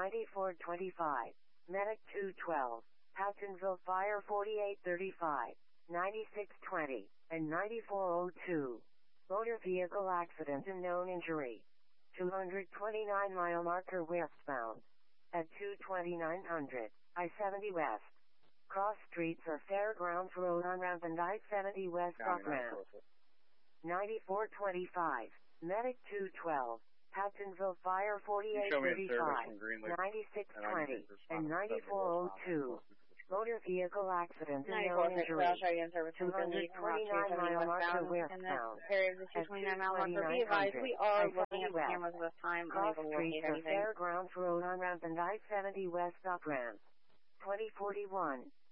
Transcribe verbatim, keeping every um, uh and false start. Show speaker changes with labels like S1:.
S1: ninety-four twenty-five, Medic two twelve, Pattonville Fire forty-eight thirty-five, ninety-six twenty, and ninety-four oh two. Motor vehicle accident and known injury. two twenty-nine mile marker westbound. At two twenty-nine hundred, I seventy west. Cross streets are Fairgrounds Road on ramp and I seventy west off ramp. ninety-four twenty-five, Medic two twelve, Pattonville Fire forty-eight thirty-five, ninety-six twenty, and ninety-four oh two. Motor vehicle accident and known injury. two twenty-nine mile marker westbound. At two twenty-nine hundred,
S2: we are
S1: I
S2: looking at
S1: seventy west.
S2: cameras with time.
S1: Cross
S2: unable to
S1: streets
S2: locate
S1: are
S2: anything.
S1: Fairgrounds Road on ramp and I seventy west off ramp. twenty forty-one,